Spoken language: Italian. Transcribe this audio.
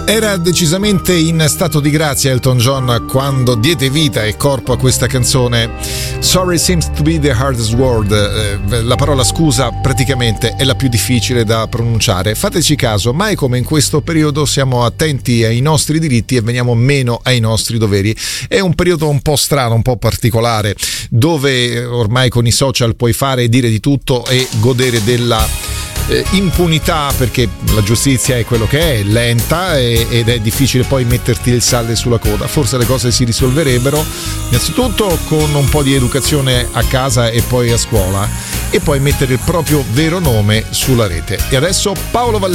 Era decisamente in stato di grazia Elton John quando diede vita e corpo a questa canzone. Sorry seems to be the hardest word. La parola scusa praticamente è la più difficile da pronunciare. Fateci caso, mai come in questo periodo siamo attenti ai nostri diritti e veniamo meno ai nostri doveri. È un periodo un po' strano, un po' particolare, dove ormai con i social puoi fare e dire di tutto e godere della impunità, perché la giustizia è quello che è lenta ed è difficile poi metterti il sale sulla coda. Forse le cose si risolverebbero innanzitutto con un po' di educazione a casa e poi a scuola, e poi mettere il proprio vero nome sulla rete. E adesso Paolo Valleri.